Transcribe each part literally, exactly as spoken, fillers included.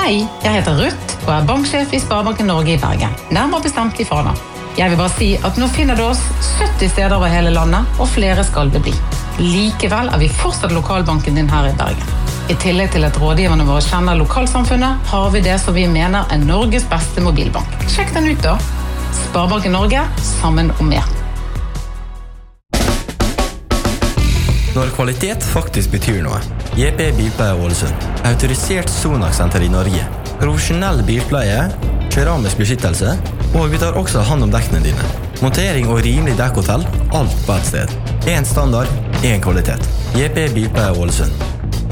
Hei, jeg heter Ruth og er banksjef i Sparebanken Norge i Bergen, nærmere bestemt i Fana. Jeg vil bare si at nå finner du oss sytti steder over hele landet, og flere skal det bli. Likevel er vi fortsatt lokalbanken din her i Bergen. I tillegg til at rådgiverne våre kjenner lokalsamfunnet, har vi det som vi mener er Norges beste mobilbank. Sjekk den ut da. Sparebanken Norge, sammen om mer. Når kvalitet faktisk betyr noe. J P Bilpleie Ålesund. Autorisert Sonax-senter i Norge. Profesjonell bilpleie, keramisk beskyttelse, og vi tar også hand om dekkene dine. Montering og rimelig dekkhotell, alt på et sted. En standard, en kvalitet. J P Bilpleie Ålesund.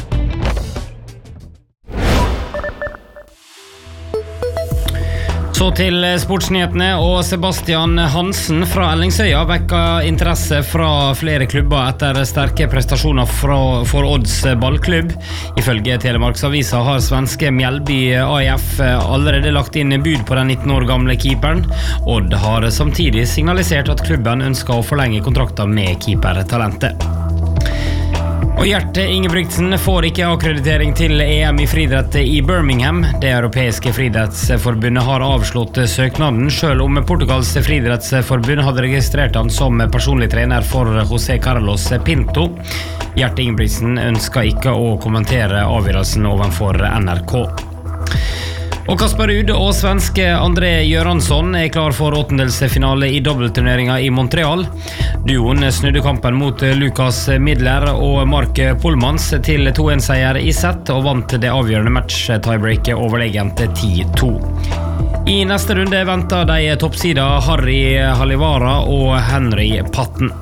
Så til sportsnyhetene, og Sebastian Hansen fra Ellingsøya vekket interesse fra flere klubber etter sterke prestasjoner fra, for Odds ballklubb. Ifølge Telemarksavisa har svenske Mjellby A I F allerede lagt inn bud på den nitten år gamle keeperen. Odd har samtidig signalisert at klubben ønsker å forlenge kontrakten med keepertalentet. Og Gjert Ingebrigtsen får ikke akkreditering til E M i friidrett i Birmingham. Det europeiske friidrettsforbundet har avslått søknaden, selv om Portugals friidrettsforbund hadde registrert han som personlig trener for José Carlos Pinto. Gjert Ingebrigtsen ønsker ikke å kommentere avgjørelsen overfor N R K. Og Kasper Ruud og svenske André Göransson er klar for åttendelsfinale i dobbeltturneringen i Montreal. Duoen snudde kampen mot Lukas Midler og Mark Polmans til to en seier i sett og vant det avgjørende match-tiebreak overlegent ti to. I neste runde venter de toppsida Harry Halivara og Henry Patten.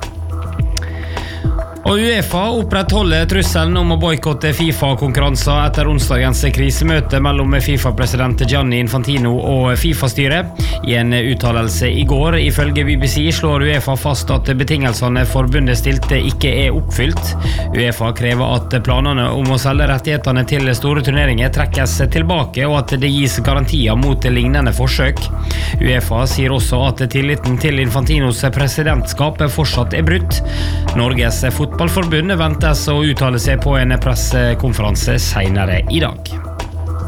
Og UEFA opprettholder trusselen om å boykotte FIFA-konkurranser etter onsdagens krisemøte mellom FIFA-president Gianni Infantino og FIFA-styret. I en uttalelse i går, ifølge B B C, slår UEFA fast at betingelsene forbundet stilte ikke er oppfylt. UEFA krever at planene om å selge rettighetene til store turneringer trekkes tilbake, og at det gis garantier mot lignende forsøk. UEFA sier også at tilliten til Infantinos presidentskap fortsatt er brutt. Norges fotballforbund ventes å uttale seg på en pressekonferanse senere i dag.